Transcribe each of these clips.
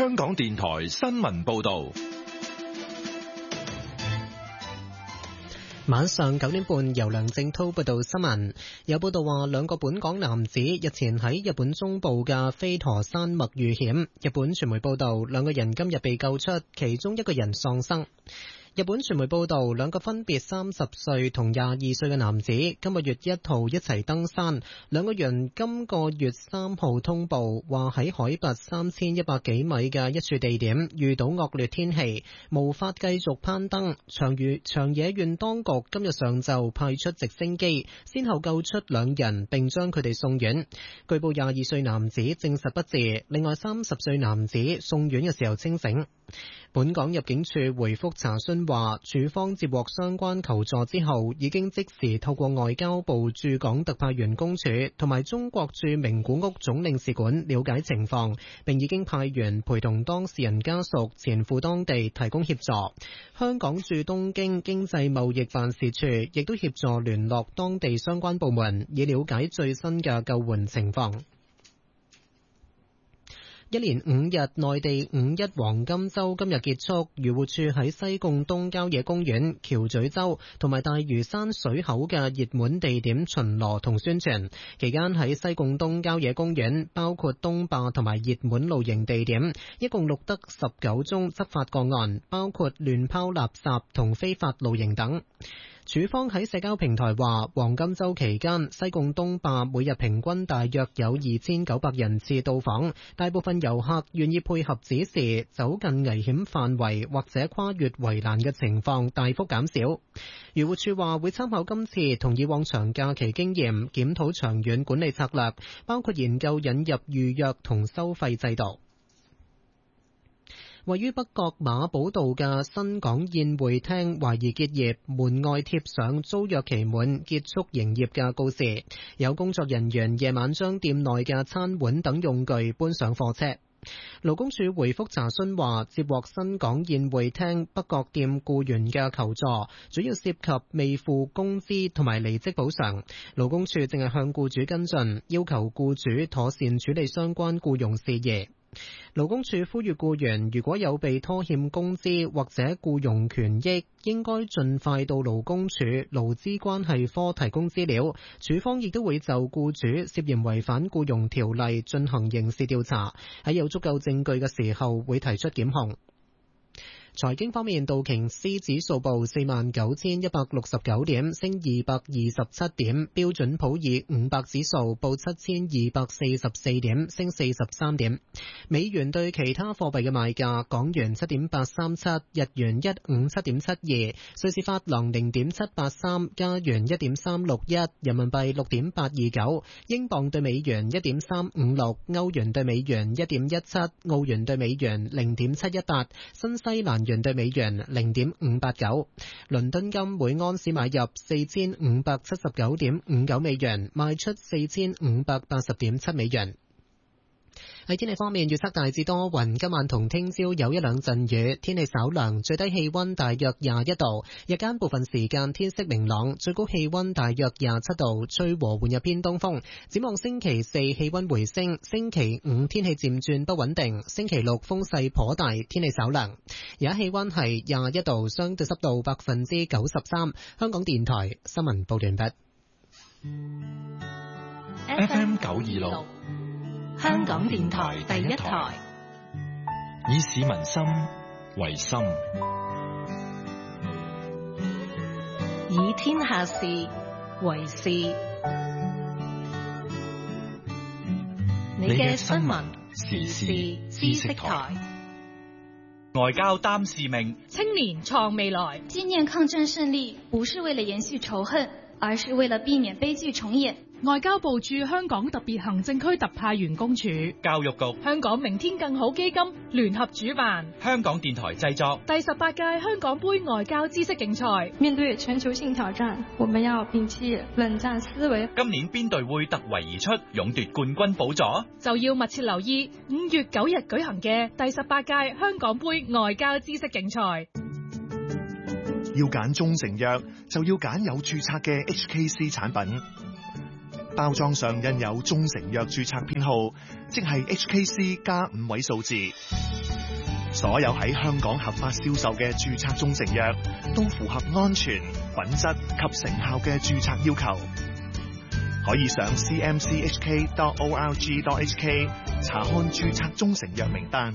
香港電台新聞報道。 晚上9點半，由梁正滔報道新聞。有報道話，兩個本港男子日前喺日本中部嘅飛驒山脈遇險。日本傳媒報道，兩個人今日被救出，其中一個人喪生。日本傳媒報道，兩個分別30歲同22歲嘅男子今個月1號一齊登山。兩個人今個月3號通報話喺海拔3100幾米嘅一處地點遇到惡劣天氣，無法繼續攀登。長野縣當局今日上晝派出直升機，先後救出兩人並將佢哋送院。據報22歲男子證實不治，另外30歲男子送院嘅時候清醒。本港入境處回覆查詢話，處方接獲相關求助之後，已經即時透過外交部駐港特派員公署同埋中國駐名古屋總領事館了解情況，並已經派員陪同當事人家屬前赴當地提供協助。香港駐東京經濟貿易辦事處亦都協助聯絡當地相關部門，以了解最新嘅救援情況。一連5日內地五一黃金週今日結束，漁護署喺西貢東郊野公園、橋咀洲同埋大嶼山水口嘅熱門地點巡邏同宣傳。期間喺西貢東郊野公園，包括東壩同埋熱門露營地點，一共錄得19宗執法個案，包括亂拋垃圾同非法露營等。署方喺社交平台話，黃金週期間，西貢東壩每日平均大約有2900人次到訪，大部分遊客願意配合指示走近危險範圍或者跨越圍欄嘅情況大幅減少。漁護署話會參考今次同以往長假期經驗，檢討長遠管理策略，包括研究引入預約同收費制度。位於北角馬寶道嘅新港宴會廳懷疑結業，門外貼上租約期滿結束營業嘅告示。有工作人員夜晚將店內嘅餐碗等用具搬上貨車。勞工處回覆查詢話，接獲新港宴會廳北角店僱員嘅求助，主要涉及未付工資同埋離職補償。勞工處正係向僱主跟進，要求僱主妥善處理相關僱傭事宜。勞工處呼籲僱員如果有被拖欠工資或者僱傭權益，應該盡快到勞工處勞資關係科提供資料。處方亦都會就僱主涉嫌違反僱傭條例進行刑事調查，喺有足夠證據嘅時候會提出檢控。財經方面，道瓊斯指數報49,169點，升227點；標準普爾500指數報7,244點，升43點。美元對其他貨幣嘅賣價：港元7.837，日元157.72，瑞士法郎0.783，加元1.361，人民幣6.829，英鎊對美元1.356，歐元對美元1.17，澳元對美元0.718，新西蘭元對美元0.589，倫敦金每安士買入4579.59美元，賣出4580.7美元。喺天氣方面，預測大致多雲，今晚同聽朝有一兩陣雨，天氣稍涼，最低氣溫大約21度，日間部分時間天色明朗，最高氣溫大約27度，吹和緩入偏東風。展望星期四氣溫回升，星期五天氣漸轉不穩定，星期六風勢頗大，天氣稍涼。而家氣溫係21度，相對濕度93%。香港電台新聞報完畢。 FM 926。 香港電台第一台， 以市民心為心， 以天下事為事。你嘅新聞時事知識台， 外交擔使命， 青年創未來。 紀念抗戰勝利，不是為了延續仇恨，而是為了避免悲劇重演。 外交部駐香港特別行政區特派員公署、 教育局、 香港明天更好基金聯合主辦， 香港電台製作第18屆香港杯外交知識競賽。 面對全球性挑戰，我們要摒棄冷戰思維。 今年邊隊會突圍而出，勇奪冠軍寶座？ 就要密切留意5月9日舉行嘅第18屆香港杯外交知識競賽。 要揀中成藥，就要揀有註冊嘅 HKC 產品。 包裝上印有中成藥註冊編號，即係 HKC 加5位數字。所有喺香港合法銷售嘅註冊中成藥都符合安全、品質及成效嘅註冊要求。可以上 cmchk.org.hk 查看註冊中成藥名單。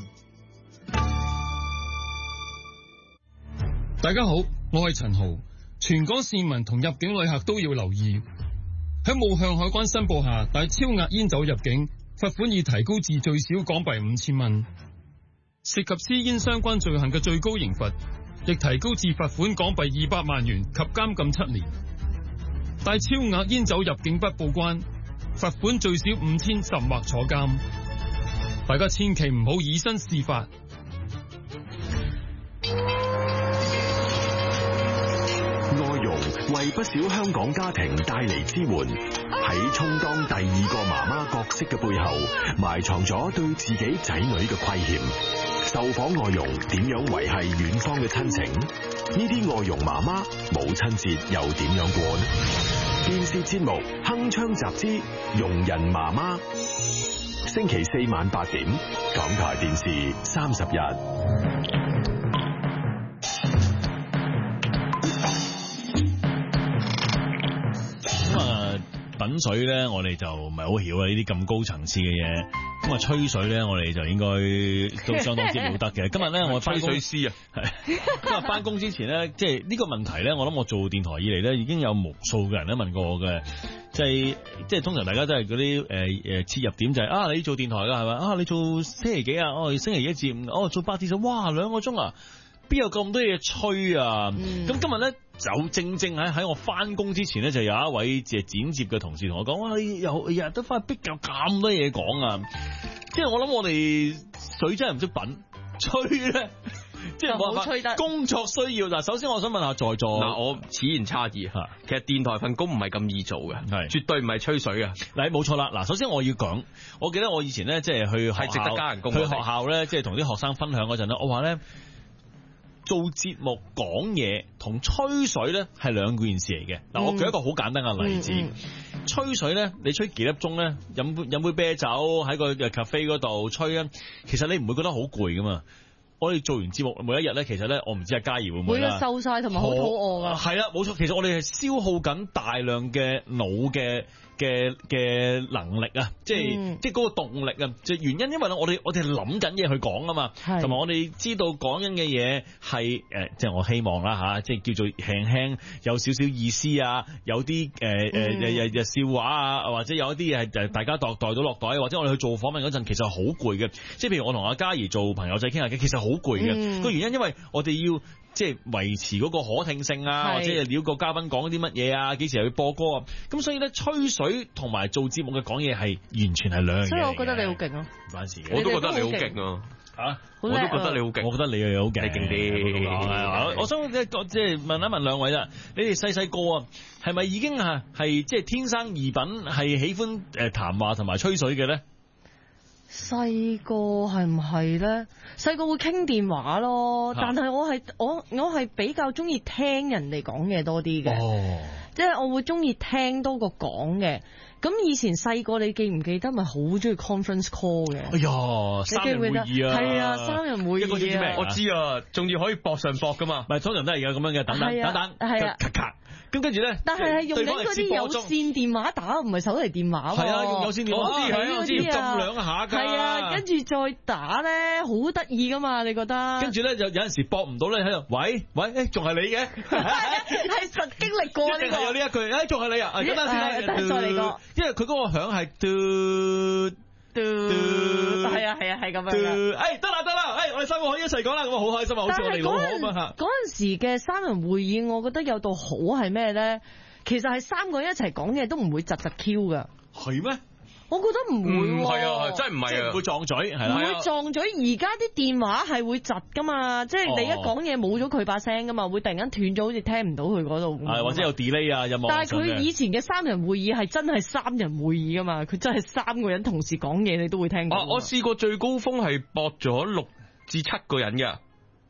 大家好，我係陳豪。全港市民同入境旅客都要留意，喺冇向海關申報下帶超額煙酒入境，罰款已提高至最少港幣5000蚊。涉及私煙相關罪行嘅最高刑罰亦提高至罰款港幣200萬元及監禁7年。帶超額煙酒入境不報關，罰款最少5000甚或坐監。大家千祈唔好以身試法。 外傭為不少香港家庭帶嚟支援，喺充當第二個媽媽角色嘅背後，埋藏咗對自己仔女嘅虧欠。受訪外傭點樣維繫遠方嘅親情？呢啲外傭媽媽母親節又點樣過呢？電視節目《鏗鏘集之傭人媽媽》，星期4晚8點，港台電視30日。 品水咧，我哋就唔係好曉啊！呢啲咁高層次嘅嘢，咁啊吹水咧，我哋就應該都相當之了得嘅。今日咧，我吹水師啊，係今日翻工之前咧，即係呢個問題咧，我諗我做電台以嚟咧，已經有無數嘅人咧問過我嘅，即係通常大家都係嗰啲切入點就係啊，你做電台㗎係咪啊？你做星期幾啊？星期1至5，做8至10，哇2個鐘啊！邊有咁多嘢吹啊？咁今日咧就正喺我翻工之前咧，就有一位剪接嘅同事同我講：哇，你又日日都翻去逼夠咁多嘢講啊！即係我諗我哋水真係唔識品，吹咧即係冇吹得。工作需要嗱，首先我想問下在座嗱， 我此言差異嚇，其實電台份工唔係咁易做嘅，係絕對唔係吹水嘅。 嗱，冇錯啦。嗱，首先我要講，我記得我以前咧即係去係值得加人工，去學校咧即係同啲學生分享嗰陣咧，我話咧。做節目講嘢同吹水咧係兩件事嚟嘅。嗱，我舉一個好簡單嘅例子，吹水咧，你吹幾粒鐘咧，飲杯啤酒喺個cafe嗰度吹咧，其實你唔會覺得好攰噶嘛。我哋做完節目每一日咧，其實咧，我唔知阿嘉怡會唔會啦， 瘦晒同埋好肚餓噶。係啦，冇錯，其實我哋係消耗緊大量嘅腦嘅能力啊，即係嗰個動力啊，就原因因為咧，我哋係諗緊嘢去講啊嘛，同埋我哋知道講緊嘅嘢係即係我希望啦吓，即係叫做輕輕有少少意思啊，有啲笑話啊，或者有一啲嘢係大家袋到落袋，或者我哋去做訪問嗰陣，其實好攰嘅。即係譬如我同阿嘉怡做朋友仔傾下偈，其實好攰嘅。個原因因為我哋要即係維持嗰個可聽性啊，或者係了個嘉賓講啲乜嘢啊，幾時又要播歌啊，咁所以咧吹水同埋做節目嘅講嘢係完全係兩樣嘢。所以我覺得你好勁咯， 唔關事嘅， 我都覺得你好勁啊！嚇，我都覺得你好勁， 我覺得你又好勁， 你勁啲。 我想即係問一問兩位啦，你哋細個啊，係咪已經係即係天生異稟，係喜歡談話同埋吹水嘅咧？ 細個係唔係咧？細個會傾電話咯，但係我係比較中意聽人哋講嘢多啲嘅，即係我會中意聽多過講嘅。咁以前細個你記唔記得咪好中意 conference call 嘅？哎呀，3人會議啊， 係啊，3人會議啊， 我知啊，仲要可以駁上駁噶嘛， 咪通常都係而家咁樣嘅，等，係啊，咔咔。咁跟住咧， 但係用緊嗰啲有線電話打，唔係手提電話喎。 係啊，用有線電話，我知撳兩下㗎。 係啊，跟住再打咧，好得意㗎嘛，你覺得？ 跟住咧，有陣時駁唔到咧，喺度，喂，仲係你嘅？ 係實經歷過呢個。 係有呢一句，仲係你啊？咁等先， 再嚟過。 因為佢嗰個響係嘟。 係啊，係咁樣。 得啦，我哋3個可以一齊講啦，咁啊好開心啊，好似我哋老好啊嘛。 嗰陣時嘅3人會議，我覺得有道好係咩咧？其實係3個人一齊講嘢都唔會窒 Q 噶。 係咩？ 我覺得唔會喎。 係啊，真係唔係啊， 唔會撞嘴，係啦。 唔會撞嘴，而家啲電話係會窒噶嘛，即係你一講嘢冇咗佢把聲噶嘛，會突然間斷咗，好似聽唔到佢嗰度。 係或者有 delay 啊，有冇？ 但係佢以前嘅3人會議係真係3人會議噶嘛，佢真係3個人同時講嘢，你都會聽到。 我試過最高峰係駁咗6至7個人嘅。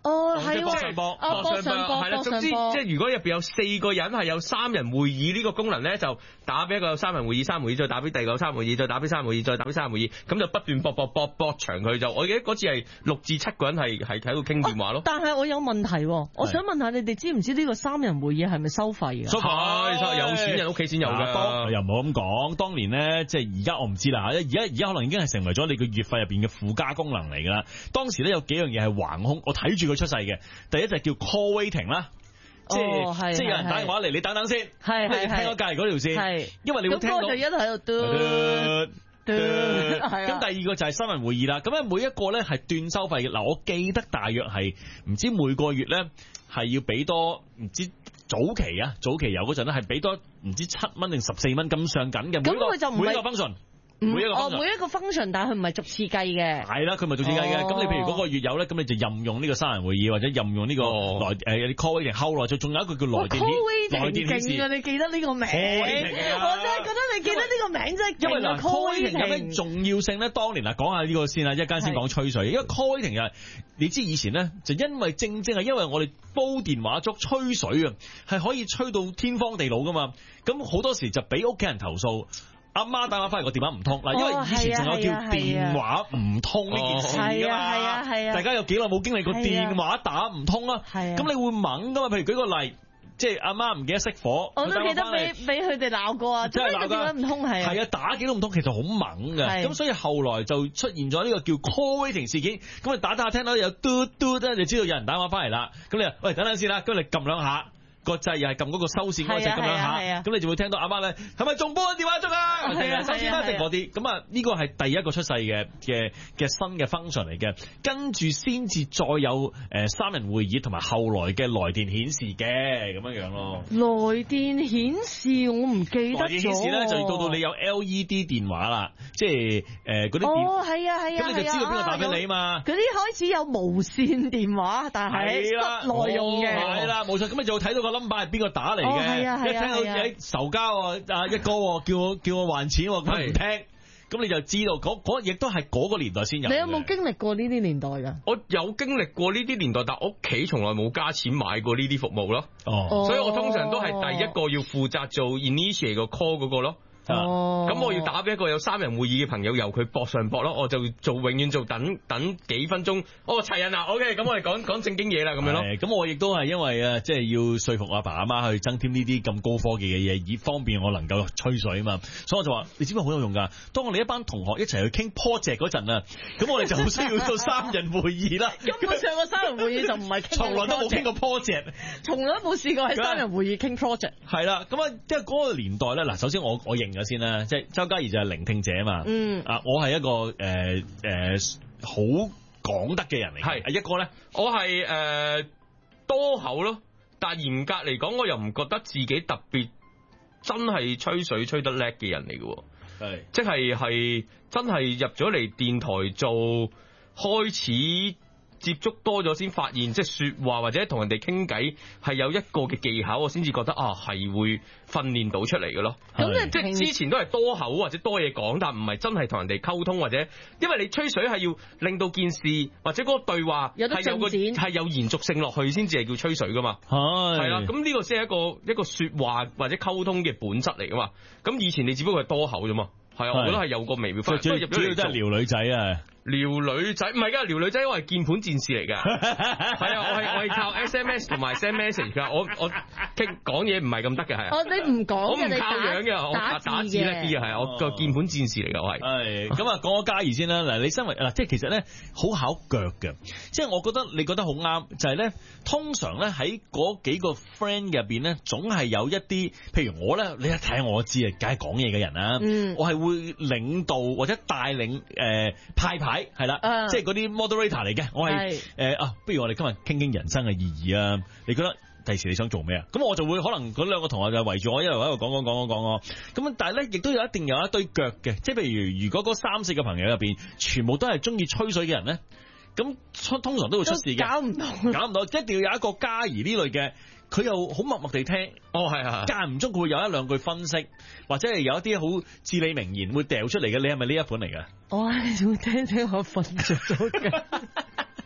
哦，係搏上搏， 係啦。總之即係如果入邊有4個人係有3人會議呢個功能咧，就打俾一個3人會議，3人會議再打俾第二個3人會議，再打俾3人會議，再打俾3人會議，咁就不斷搏長佢就。我記得嗰次係6至7個人係喺度傾電話咯。 但係我有問題，我想問下你哋知唔知呢個3人會議係咪收費嘅？ 收費，有錢人屋企先有㗎。 又唔好咁講，當年咧即係而家我唔知啦，而家可能已經係成為咗你個月費入邊嘅附加功能嚟㗎啦。當時咧有幾樣嘢係橫空，我睇住佢出世嘅。第一就叫 call waiting 啦，即係有人打電話嚟，你等等先， 係聽咗隔離嗰條線，因為你會聽到就一喺度咁第二個就係3人會議啦，咁咧每一個咧係斷收費嘅。嗱，我記得大約係唔知每個月咧係要俾多唔知早期有嗰陣咧係俾多唔知7蚊定14蚊咁上緊嘅，每個 function。每一個 function， 但係佢唔係逐次計嘅。係啦，佢唔係逐次計嘅。咁你譬如嗰個月有咧，咁你就任用呢個3人會議或者任用呢個有啲 call waiting。後來仲有一個叫來電顯示。 你記得呢個名？我真係覺得你記得呢個名真係勁。因為嗱 call waiting 有咩重要性咧？當年講下呢個先啦，一間先講吹水。因為 call waiting 又係你知以前咧，就因為正係因為我哋煲電話粥吹水啊，係可以吹到天荒地老噶嘛。咁好多時就俾屋企人投訴。阿媽打電話翻嚟個電話唔通嗱，因為以前仲有叫電話唔通呢件事㗎嘛，大家有幾耐冇經歷過電話打唔通啊？咁你會懵㗎嘛？譬如舉個例，即係阿媽唔記得熄火， 我都記得俾佢哋鬧過啊！真係鬧㗎，唔通係啊， 打幾都唔通，其實好懵㗎。咁所以後來就出現咗呢個叫 call waiting 事件。咁你打聽到有嘟嘟咧，就知道有人打電話翻嚟啦。咁你喂等陣先啦，跟住你撳兩下。個掣又係撳嗰個收線嗰個掣，撳兩下，咁你就會聽到阿媽咧係咪仲煲緊電話粥啊？收線啦，定嗰啲。咁啊，呢個係第一個出世嘅新嘅 function 嚟嘅，跟住先至再有3人會議同埋後來嘅來電顯示嘅咁樣咯。 來電顯示我唔記得咗。來電顯示咧就到你有 LED 電話啦，即係嗰啲。哦，係啊，咁你就知道邊個打俾你啊嘛。嗰啲開始有無線電話，但係室內用嘅。係啦，冇錯。咁你就會睇到個number 係邊個打嚟嘅？一聽到有仇家啊一哥叫我還錢，佢唔聽，咁你就知道嗰亦都係嗰個年代先有。你有冇經歷過呢啲年代㗎？ 我有經歷過呢啲年代，但屋企從來冇加錢買過呢啲服務咯。所以我通常都係第一個要負責做 initiate 個 call 嗰個咯。咁我要打俾一個有3人會議嘅朋友，由佢搏上搏咯，我就永遠做等幾分鐘。齊人啦 ，OK， 咁我哋講正經嘢啦，咁樣咯。 咁我亦都係因為即係要說服阿爸阿媽去增添呢啲咁高科技嘅嘢，以方便我能夠吹水啊嘛。所以我就話，你知唔知好有用㗎？當我哋一班同學一齊去傾 project 嗰陣啊，咁我哋就好需要做3人會議啦。根本上個3人會議就唔係傾，從來都冇傾過 project， 從來都冇試過喺3人會議傾 project。係啦，咁啊，即係嗰個年代咧，嗱，首先我認咗先啦，即係周嘉怡就係聆聽者嘛。我係一個好講得嘅人嚟。係一個咧，我係多口咯，但係嚴格嚟講，我又唔覺得自己特別真係吹水吹得叻嘅人嚟嘅。係，即係真係入咗嚟電台做，開始接觸多咗先發現，即係說話或者同人哋傾偈係有一個嘅技巧，我先至覺得係會訓練到出嚟嘅咯。咁即係之前都係多口或者多嘢講，但唔係真係同人哋溝通，或者因為你吹水係要令到件事或者嗰個對話係有延續性落去，先至係叫吹水噶嘛。係啦，咁呢個先係一個說話或者溝通嘅本質嚟噶嘛。咁以前你只不過係多口啫嘛。係啊，我覺得係有個微妙分別。主要都係撩女仔啊！撩女仔唔係㗎，撩女仔我係鍵盤戰士嚟㗎。係啊，我係靠 SMS 同埋 send message 㗎。我講嘢唔係咁得嘅，係啊。你唔講，我唔靠樣嘅，我打字叻啲啊，係我個鍵盤戰士嚟㗎，我係。係咁啊，講個嘉怡先啦。嗱，你身為即係其實咧好考腳嘅，即係我覺得你覺得好啱，就係咧通常咧喺嗰幾個 friend 入邊咧，總係有一啲，譬如我咧，你一睇我知啊，梗係講嘢嘅人啦。我係會領導或者帶領派牌係啦，即係嗰啲 moderator 嚟嘅。我係不如我哋今日傾傾人生嘅意義啊！你覺得第時你想做咩啊？咁我就會可能嗰兩個同學就圍住我一路喺度講。咁但係咧，亦都一定有一堆腳嘅，即係譬如果嗰3-4個朋友入邊全部都係中意吹水嘅人咧，咁通常都會出事嘅。搞唔到，一定要有一個嘉怡呢類嘅。佢又好默默地聽，係間唔中佢會有一兩句分析，或者係有一啲好至理名言會掉出嚟嘅。你係咪呢一款嚟㗎？我係會聽我瞓着咗嘅。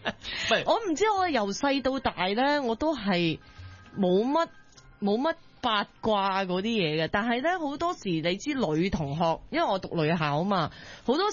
我唔知，我由細到大咧，我都係冇乜八卦嗰啲嘢嘅。但係咧好多時你知女同學，因為我讀女校啊嘛，好多